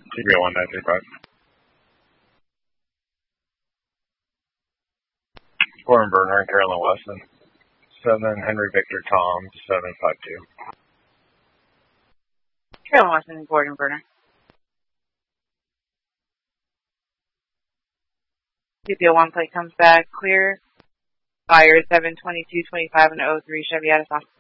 TBO1935. Gordon Burner and Carolyn Weston. 7 Henry Victor Tom 752. Carolyn Weston and Gordon Burner. TPO1 plate comes back clear. Fire 72225 and 03 Chevy Addison.